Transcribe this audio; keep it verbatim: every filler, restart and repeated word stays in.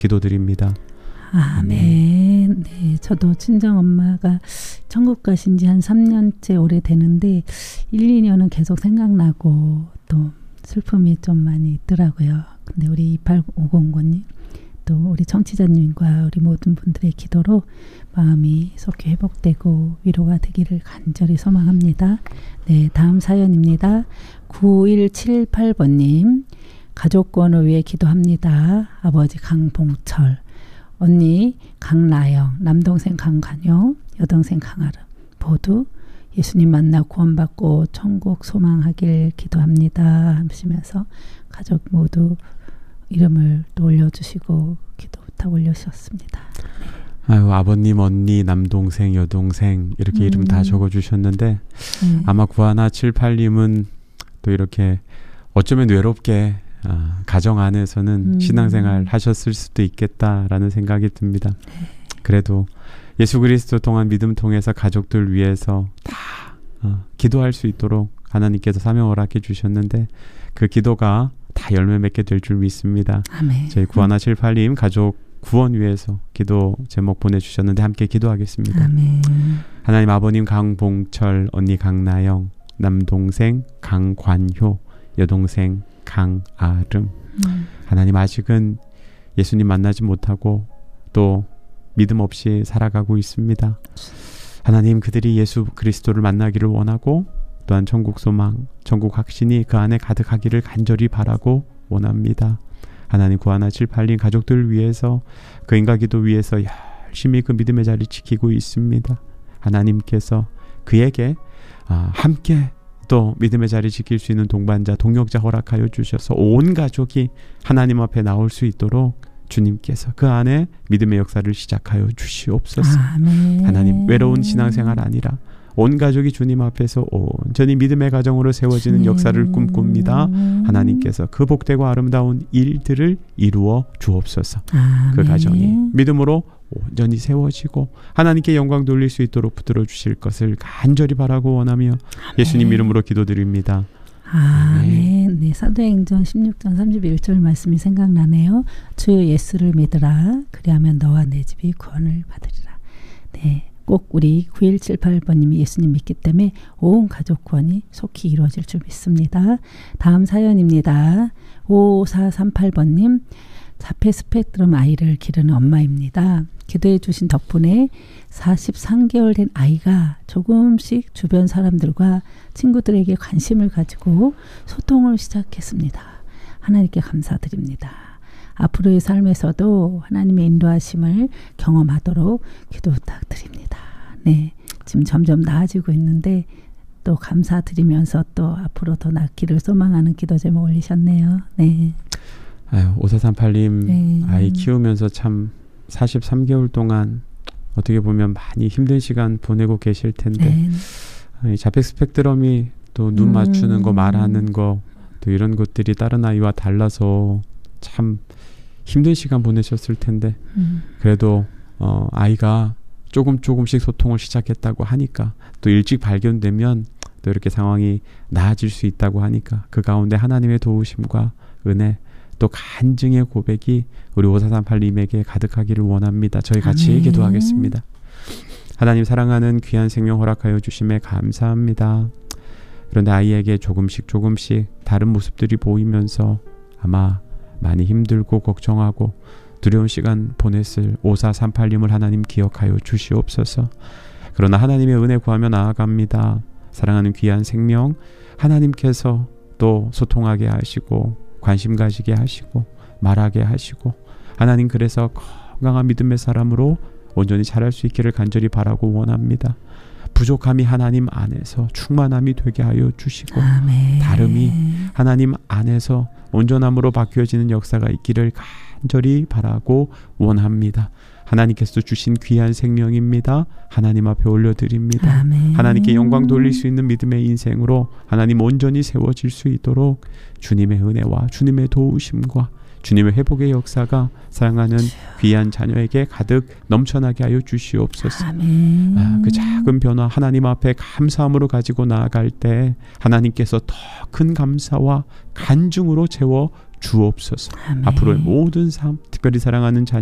기도드립니다. 아멘. 네, 저도 친정 엄마가 천국 가신 지 한 삼 년째 오래되는데 일, 이 년은 계속 생각나고 또 슬픔이 좀 많이 있더라고요. 근데 우리 이팔오공님 또 우리 청취자님과 우리 모든 분들의 기도로 마음이 속히 회복되고 위로가 되기를 간절히 소망합니다. 네, 다음 사연입니다. 구일칠팔번님 가족권을 위해 기도합니다. 아버지 강봉철, 언니 강나영, 남동생 강관용, 여동생 강아름 모두 예수님 만나 구원받고 천국 소망하길 기도합니다 하시면서 가족 모두 이름을 또 올려주시고 기도 부탁 올려주셨습니다. 네. 아유, 아버님, 언니, 남동생, 여동생 이렇게 음. 이름 다 적어주셨는데 네. 아마 구하나칠팔님은 또 이렇게 어쩌면 외롭게 아, 가정 안에서는 음. 신앙생활 하셨을 수도 있겠다라는 생각이 듭니다. 네. 그래도 예수 그리스도 통한 믿음 통해서 가족들 위해서 다 어, 기도할 수 있도록 하나님께서 사명 허락해 주셨는데 그 기도가 다 열매 맺게 될 줄 믿습니다. 아멘. 저희 구하나칠팔님 가족 구원 위해서 기도 제목 보내주셨는데 함께 기도하겠습니다. 아멘. 하나님 아버님 강봉철, 언니 강나영, 남동생 강관효, 여동생 강아름 음. 하나님 아직은 예수님 만나지 못하고 또 믿음 없이 살아가고 있습니다. 하나님 그들이 예수 그리스도를 만나기를 원하고 또한 천국 소망, 천국 확신이 그 안에 가득하기를 간절히 바라고 원합니다. 하나님 구하나칠팔님 가족들을 위해서 그 인가기도 위해서 열심히 그 믿음의 자리 지키고 있습니다. 하나님께서 그에게 아, 함께 또 믿음의 자리 지킬 수 있는 동반자, 동역자 허락하여 주셔서 온 가족이 하나님 앞에 나올 수 있도록 주님께서 그 안에 믿음의 역사를 시작하여 주시옵소서. 아멘. 하나님 외로운 신앙생활 아니라 온 가족이 주님 앞에서 온전히 믿음의 가정으로 세워지는 주님. 역사를 꿈꿉니다. 하나님께서 그 복되고 아름다운 일들을 이루어 주옵소서. 아멘. 그 가정이 믿음으로 온전히 세워지고 하나님께 영광 돌릴 수 있도록 붙들어 주실 것을 간절히 바라고 원하며 예수님 이름으로 기도드립니다. 아멘. 네, 사도행전 십육장 삼십일절 말씀이 생각나네요. 주 예수를 믿으라. 그리하면 너와 내 집이 구원을 받으리라. 네, 꼭 우리 구일칠팔번님이 예수님 믿기 때문에 온 가족 구원이 속히 이루어질 줄 믿습니다. 다음 사연입니다. 오사삼팔번님 자폐 스펙트럼 아이를 기르는 엄마입니다. 기도해 주신 덕분에 사십삼 개월 된 아이가 조금씩 주변 사람들과 친구들에게 관심을 가지고 소통을 시작했습니다. 하나님께 감사드립니다. 앞으로의 삶에서도 하나님의 인도하심을 경험하도록 기도 부탁드립니다. 네, 지금 점점 나아지고 있는데 또 감사드리면서 또 앞으로 더 낫기를 소망하는 기도 제목 올리셨네요. 네. 아유, 오사삼팔님 네. 아이 키우면서 참 사십삼 개월 동안 어떻게 보면 많이 힘든 시간 보내고 계실 텐데 네. 자폐 스펙트럼이 또 눈 맞추는 음. 거 말하는 거 또 이런 것들이 다른 아이와 달라서 참 힘든 시간 보내셨을 텐데 음. 그래도 어, 아이가 조금 조금씩 소통을 시작했다고 하니까 또 일찍 발견되면 또 이렇게 상황이 나아질 수 있다고 하니까 그 가운데 하나님의 도우심과 은혜 또 간증의 고백이 우리 오사삼팔님에게 가득하기를 원합니다. 저희 같이 아멘. 기도하겠습니다. 하나님 사랑하는 귀한 생명 허락하여 주심에 감사합니다. 그런데 아이에게 조금씩 조금씩 다른 모습들이 보이면서 아마 많이 힘들고 걱정하고 두려운 시간 보냈을 오사삼팔님을 하나님 기억하여 주시옵소서. 그러나 하나님의 은혜 구하며 나아갑니다. 사랑하는 귀한 생명 하나님께서 또 소통하게 하시고 관심 가지게 하시고 말하게 하시고 하나님 그래서 건강한 믿음의 사람으로 온전히 자랄 수 있기를 간절히 바라고 원합니다. 부족함이 하나님 안에서 충만함이 되게 하여 주시고 아멘. 다름이 하나님 안에서 온전함으로 바뀌어지는 역사가 있기를 간절히 바라고 원합니다. 하나님께서 주신 귀한 생명입니다. 하나님 앞에 올려드립니다. 아멘. 하나님께 영광 돌릴 수 있는 믿음의 인생으로 하나님 온전히 세워질 수 있도록 주님의 은혜와 주님의 도우심과 주님의 회복의 역사가 사랑하는 귀한 자녀에게 가득 넘쳐나게 하여 주시옵소서. 아멘. 아, 그 작은 변화 하나님 앞에 감사함으로 가지고 나아갈 때 하나님께서 더 큰 감사와 간증으로 채워 주옵소서. 아멘. 앞으로의 모든 삶, 특별히 사랑하는 자녀